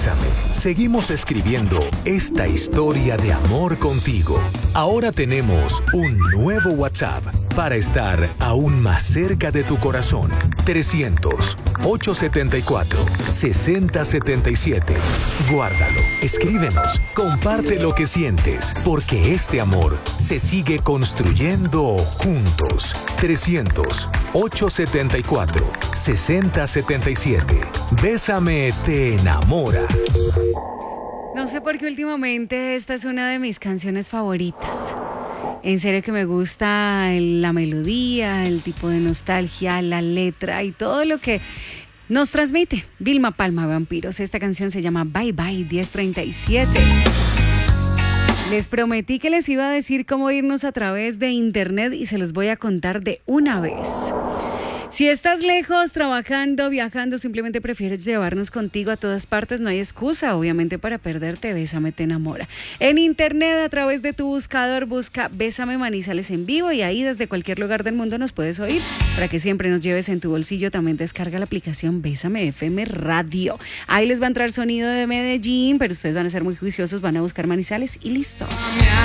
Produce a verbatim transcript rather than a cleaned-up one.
Bésame, seguimos escribiendo esta historia de amor contigo. Ahora tenemos un nuevo WhatsApp para estar aún más cerca de tu corazón. trescientos, ochocientos setenta y cuatro, sesenta setenta y siete. Guárdalo, escríbenos, comparte lo que sientes, porque este amor se sigue construyendo juntos. trescientos, ochocientos setenta y cuatro, sesenta setenta y siete. Bésame te enamora. No sé por qué últimamente esta es una de mis canciones favoritas. En serio que me gusta el- la melodía, el tipo de nostalgia, la letra y todo lo que nos transmite Vilma Palma, Vampiros. Esta canción se llama Bye Bye diez treinta y siete. Les prometí que les iba a decir cómo irnos a través de internet y se los voy a contar de una vez. Si estás lejos, trabajando, viajando, simplemente prefieres llevarnos contigo a todas partes, no hay excusa, obviamente, para perderte. Bésame te enamora. En internet, a través de tu buscador, busca Bésame Manizales en vivo y ahí desde cualquier lugar del mundo nos puedes oír. Para que siempre nos lleves en tu bolsillo, también descarga la aplicación Bésame F M Radio. Ahí les va a entrar sonido de Medellín, pero ustedes van a ser muy juiciosos, van a buscar Manizales y listo.